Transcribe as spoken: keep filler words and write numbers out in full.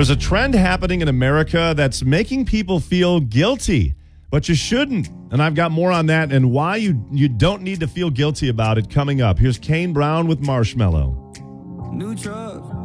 There's a trend happening in America that's making people feel guilty, but you shouldn't. And I've got more on that and why you, you don't need to feel guilty about it coming up. Here's Kane Brown with Marshmello. New truck.